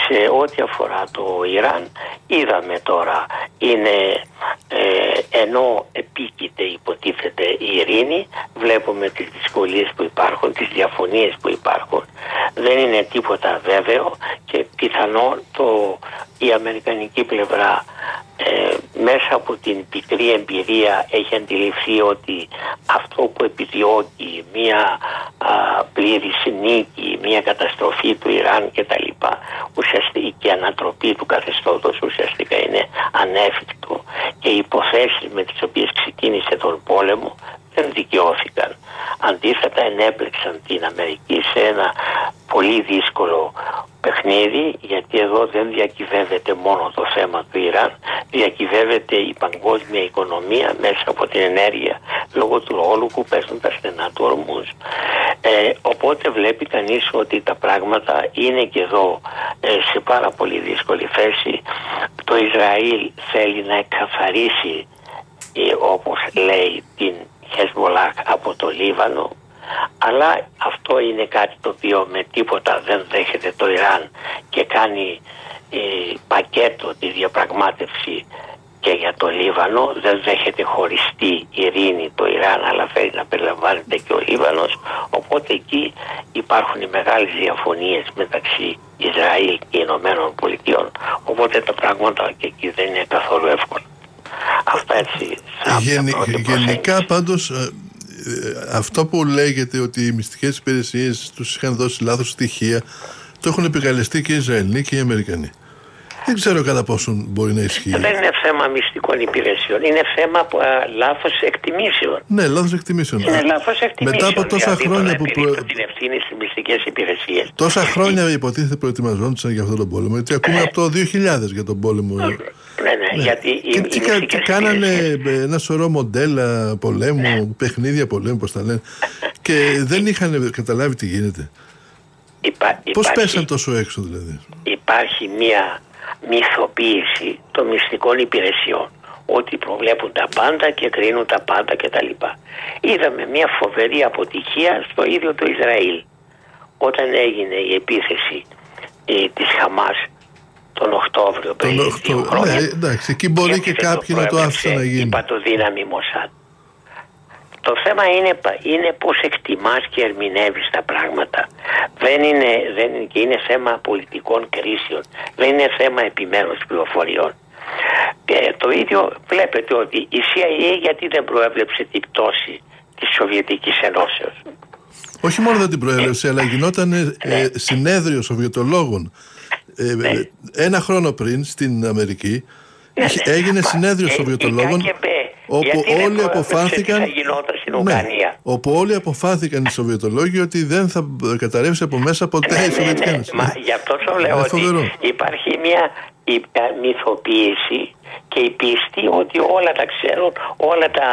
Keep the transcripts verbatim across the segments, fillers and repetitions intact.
Σε ό,τι αφορά το Ιράν, είδαμε τώρα, είναι ε, ενώ επίκειται υποτίθεται η ειρήνη, βλέπουμε τις δυσκολίες που υπάρχουν, τις διαφωνίες που υπάρχουν. Δεν είναι τίποτα βέβαιο και πιθανό το, η αμερικανική πλευρά ε, μέσα από την πικρή εμπειρία έχει αντιληφθεί ότι αυτό που επιδιώκει μια α, πλήρης νίκη, μια καταστροφή του Ιράν κτλ, ουσιαστικά και ανατροπή του καθεστώτος ουσιαστικά είναι ανέφικτο και οι υποθέσεις με τις οποίες ξεκίνησε τον πόλεμο δεν δικαιώθηκαν. Αντίθετα ενέπλεξαν την Αμερική σε ένα πολύ δύσκολο παιχνίδι, γιατί εδώ δεν διακυβεύεται μόνο το θέμα του Ιράν, διακυβεύεται η παγκόσμια οικονομία μέσα από την ενέργεια λόγω του ρόλου που παίζουν τα στενά του Ορμούζ. Ε, οπότε βλέπει κανείς ότι τα πράγματα είναι και εδώ ε, σε πάρα πολύ δύσκολη θέση. Το Ισραήλ θέλει να εκκαθαρίσει ε, όπως λέει την Χεσμολάχ από το Λίβανο, αλλά αυτό είναι κάτι το οποίο με τίποτα δεν δέχεται το Ιράν και κάνει ε, πακέτο τη διαπραγμάτευση και για το Λίβανο. Δεν δέχεται χωριστή ειρήνη το Ιράν, αλλά θέλει να περιλαμβάνεται και ο Λίβανος, οπότε εκεί υπάρχουν οι μεγάλες διαφωνίες μεταξύ Ισραήλ και Ηνωμένων Πολιτειών, οπότε τα πράγματα και εκεί δεν είναι καθόλου εύκολα. Αυτά έτσι. Γεν, γενικά πάντως αυτό που λέγεται ότι οι μυστικές υπηρεσίες τους είχαν δώσει λάθος στοιχεία, το έχουν επικαλεστεί και οι Ισραηλοί και οι Αμερικανοί. Δεν ξέρω κατά πόσον μπορεί να ισχύει. Δεν είναι θέμα μυστικών υπηρεσιών. Είναι θέμα α, λάθος εκτιμήσεων. Ναι, λάθος εκτιμήσεων. Είναι λάθος εκτιμήσεων. Μετά από τόσα δηλαδή, χρόνια που. Προ... την ευθύνη στις μυστικές υπηρεσίες. Τόσα χρόνια υποτίθεται προετοιμαζόντουσαν για αυτόν τον πόλεμο. Γιατί ακούμε από το δύο χιλιάδες για τον πόλεμο. Ναι, ναι, ναι. Γιατί και, οι, και, οι και κάνανε υπηρεσίες. Ένα σωρό μοντέλα πολέμου, ναι. παιχνίδια πολέμου, πώς τα λένε. Και δεν είχαν καταλάβει τι γίνεται. Υπά, πώς υπάρχει, πέσαν τόσο έξω δηλαδή. Υπάρχει μία μυθοποίηση των μυστικών υπηρεσιών ότι προβλέπουν τα πάντα και κρίνουν τα πάντα κτλ. Είδαμε μια φοβερή αποτυχία στο ίδιο το Ισραήλ όταν έγινε η επίθεση ε, της Χαμάς τον Οκτώβριο πριν δύο χρόνια. Ναι, εντάξει, εκεί μπορεί και, και κάποιοι να το άφησαν να γίνει. Η παντοδύναμη Μοσάντ. Το θέμα είναι, είναι πώς εκτιμάς και ερμηνεύεις τα πράγματα. Δεν είναι, δεν είναι, και είναι θέμα πολιτικών κρίσεων. Δεν είναι θέμα επιμέρους πληροφοριών. Και το ίδιο βλέπετε ότι η σι άι έι γιατί δεν προέβλεψε την πτώση της Σοβιετικής Ενώσεως. Όχι μόνο δεν την προέβλεψε, ε, αλλά γινόταν ε, ε, συνέδριο Σοβιετολόγων. Ε, ναι. Ένα χρόνο πριν στην Αμερική ναι, έγινε συνέδριο ε, Σοβιετολόγων. Όπου όλοι αποφάνθηκαν, ναι, όπου όλοι αποφάνθηκαν οι Σοβιετολόγοι ότι δεν θα καταρρεύσει από μέσα ποτέ ναι, η Σοβιετική ναι, Ένωση. Ναι, ναι. Μα γι' αυτό το λέω ότι φοβερό. Υπάρχει μια μυθοποίηση και η πίστη ότι όλα τα ξέρουν, όλα τα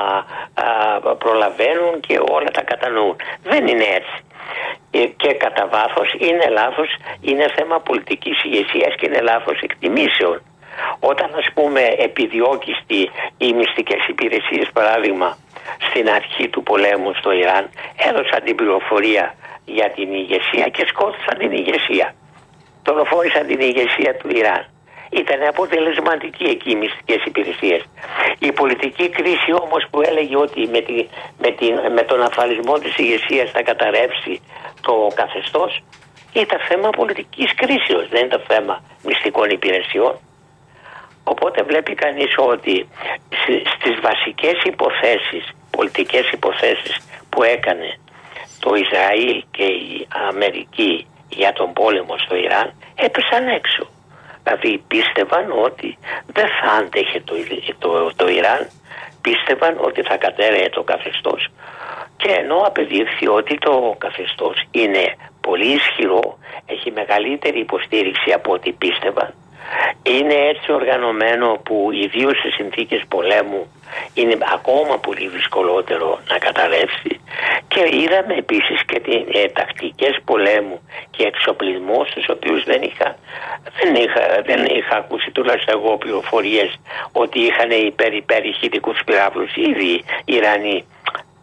α, προλαβαίνουν και όλα τα κατανοούν. Δεν είναι έτσι. Και κατά βάθος είναι λάθος, είναι θέμα πολιτικής ηγεσίας και είναι λάθος εκτιμήσεων. Όταν ας πούμε επιδιώκεις οι μυστικές υπηρεσίες παράδειγμα στην αρχή του πολέμου στο Ιράν έδωσαν την πληροφορία για την ηγεσία και σκότωσαν την ηγεσία. Δολοφόνησαν την ηγεσία του Ιράν. Ήταν αποτελεσματική εκεί οι μυστικές υπηρεσίες. Η πολιτική κρίση όμως που έλεγε ότι με, τη, με, τη, με τον αφαλισμό της ηγεσίας θα καταρρεύσει το καθεστώς ήταν θέμα πολιτικής κρίσεως, δεν ήταν θέμα μυστικών υπηρεσιών. Οπότε βλέπει κανείς ότι στις βασικές υποθέσεις, πολιτικές υποθέσεις που έκανε το Ισραήλ και η Αμερική για τον πόλεμο στο Ιράν έπεσαν έξω. Δηλαδή πίστευαν ότι δεν θα άντεχε το, το, το Ιράν, πίστευαν ότι θα κατέρεε το καθεστώς. Και ενώ απεδείχθη ότι το καθεστώς είναι πολύ ισχυρό, έχει μεγαλύτερη υποστήριξη από ό,τι πίστευαν, είναι έτσι οργανωμένο που ιδίως σε συνθήκες πολέμου είναι ακόμα πολύ δυσκολότερο να καταρρεύσει. Και είδαμε επίσης και τις ε, τακτικές πολέμου και εξοπλισμούς τους οποίους δεν είχα, δεν είχα, δεν είχα ακούσει τουλάχιστον εγώ πληροφορίες ότι είχαν υπερ υπερηχητικούς πυράβλους ήδη οι Ιρανοί.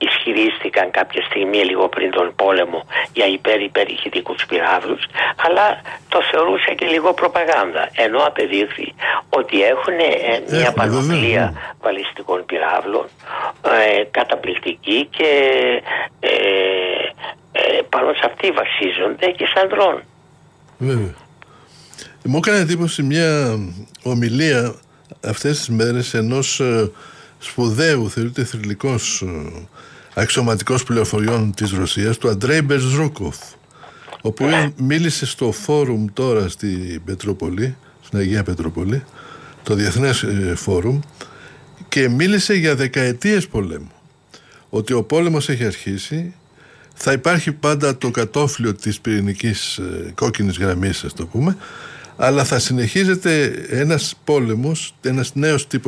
ισχυρίστηκαν κάποια στιγμή λίγο πριν τον πόλεμο για υπέρ-υπερηχητικούς πυράβλους, αλλά το θεωρούσε και λίγο προπαγάνδα, ενώ απεδείχθη ότι έχουν ε, μια πανοπλία βαλιστικών πυράβλων ε, καταπληκτική και ε, ε, πάνω σε αυτή βασίζονται και σαν ντρόν. Βέβαια. Μου έκανε εντύπωση μια ομιλία αυτές τις μέρες ενός ε, σπουδαίου, θεωρείται θρυλικός ε, αξιωματικός πληροφοριών της Ρωσίας, του Αντρέι Μπερζρούκοφ, ο οποίος μίλησε στο φόρουμ τώρα στην Πετρόπολη, στην Αγία Πετρόπολη, το Διεθνές ε, Φόρουμ, και μίλησε για δεκαετίες πολέμου. Ότι ο πόλεμος έχει αρχίσει, θα υπάρχει πάντα το κατόφλιο της πυρηνικής ε, κόκκινης γραμμής, ας το πούμε, αλλά θα συνεχίζεται ένας πόλεμος, ένας νέος τύπος